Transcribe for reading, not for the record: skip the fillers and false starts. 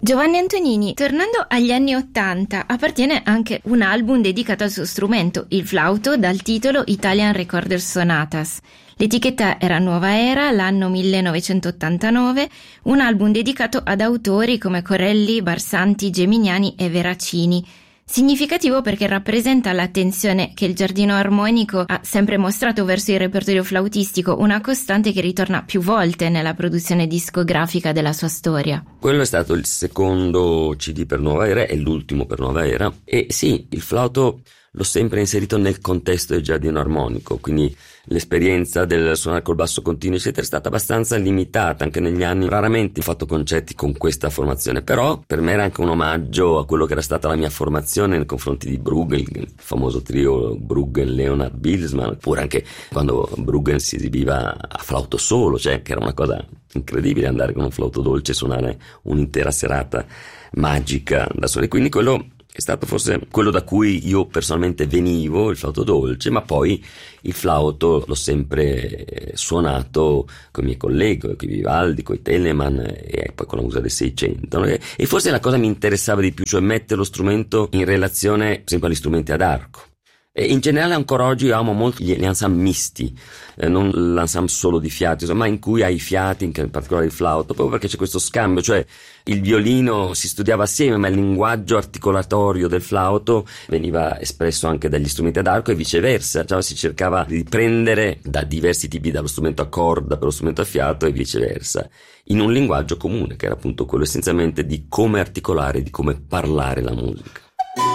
Giovanni Antonini, tornando agli anni '80, appartiene anche un album dedicato al suo strumento, il flauto, dal titolo Italian Recorder Sonatas. L'etichetta era Nuova Era, l'anno 1989, un album dedicato ad autori come Corelli, Barsanti, Geminiani e Veracini. Significativo perché rappresenta l'attenzione che il Giardino Armonico ha sempre mostrato verso il repertorio flautistico, una costante che ritorna più volte nella produzione discografica della sua storia. Quello è stato il secondo CD per Nuova Era e l'ultimo per Nuova Era, e sì, il flauto l'ho sempre inserito nel contesto del Giardino Armonico, quindi l'esperienza del suonare col basso continuo eccetera è stata abbastanza limitata anche negli anni. Raramente ho fatto concerti con questa formazione, però per me era anche un omaggio a quello che era stata la mia formazione nei confronti di Bruegel, il famoso trio Bruegel, Leonard, Bilsman, oppure anche quando Bruegel si esibiva a flauto solo, cioè che era una cosa incredibile andare con un flauto dolce e suonare un'intera serata magica da soli. Quindi quello è stato forse quello da cui io personalmente venivo, il flauto dolce, ma poi il flauto l'ho sempre suonato con i miei colleghi, con i Vivaldi, con i Telemann e poi con la musica del Seicento, no? E forse la cosa mi interessava di più, cioè mettere lo strumento in relazione, per esempio, agli strumenti ad arco. E in generale ancora oggi io amo molto gli ensemble misti, non l'ensemble solo di fiati, ma in cui hai i fiati, in particolare il flauto, proprio perché c'è questo scambio, cioè il violino si studiava assieme, ma il linguaggio articolatorio del flauto veniva espresso anche dagli strumenti ad arco e viceversa, cioè si cercava di prendere da diversi tipi, dallo strumento a corda per lo strumento a fiato e viceversa, in un linguaggio comune, che era appunto quello essenzialmente di come articolare, di come parlare la musica.